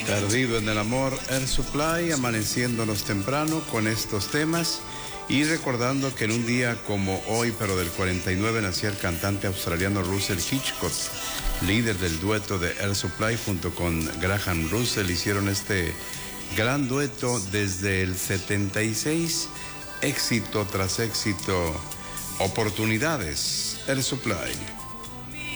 Perdido en el amor, Air Supply, amaneciéndonos temprano con estos temas y recordando que en un día como hoy, pero del 49, nacía el cantante australiano Russell Hitchcock, líder del dueto de Air Supply junto con Graham Russell. Hicieron este gran dueto desde el 76, éxito tras éxito, oportunidades, Air Supply.